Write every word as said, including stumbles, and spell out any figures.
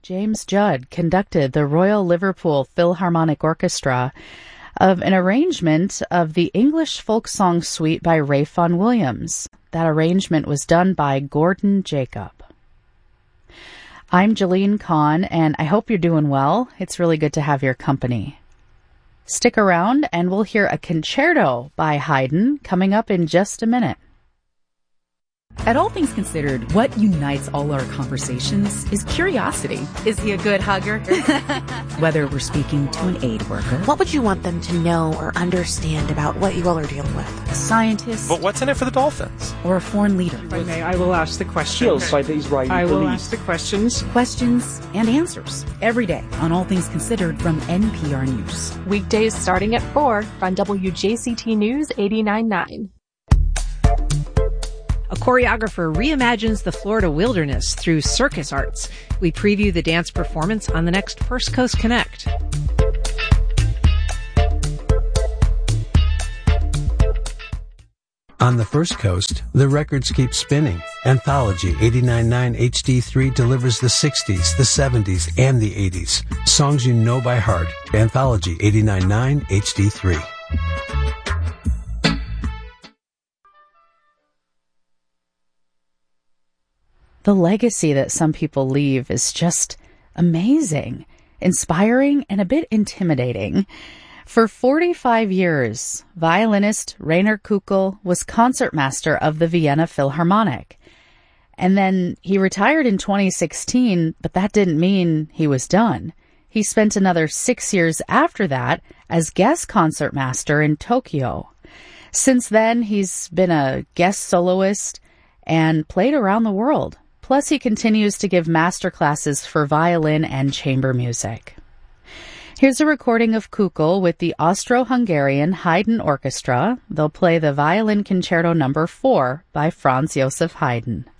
James Judd conducted the Royal Liverpool Philharmonic Orchestra of an arrangement of the English folk song suite by Ralph Vaughan Williams. That arrangement was done by Gordon Jacob. I'm Jalene Kahn, and I hope you're doing well. It's really good to have your company. Stick around, and we'll hear a concerto by Haydn coming up in just a minute. At All Things Considered, what unites all our conversations is curiosity. Is he a good hugger? Whether we're speaking to an aid worker, what would you want them to know or understand about what you all are dealing with? A scientist, but what's in it for the Dolphins? Or a foreign leader. If I may, I will ask the questions. Killed by the Israeli I will police. ask the questions. Questions and answers every day on All Things Considered from N P R News. Weekdays starting at four on W J C T News eighty-nine point nine. A choreographer reimagines the Florida wilderness through circus arts. We preview the dance performance on the next First Coast Connect. On the First Coast, the records keep spinning. Anthology eighty-nine point nine H D three delivers the sixties, the seventies, and the eighties. Songs you know by heart. Anthology eighty-nine point nine H D three. The legacy that some people leave is just amazing, inspiring, and a bit intimidating. For forty-five years, violinist Rainer Kukl was concertmaster of the Vienna Philharmonic. And then he retired in twenty sixteen, but that didn't mean he was done. He spent another six years after that as guest concertmaster in Tokyo. Since then, he's been a guest soloist and played around the world. Plus, he continues to give master classes for violin and chamber music. Here's a recording of Kukl with the Austro-Hungarian Haydn Orchestra. They'll play the Violin Concerto Number four by Franz Joseph Haydn.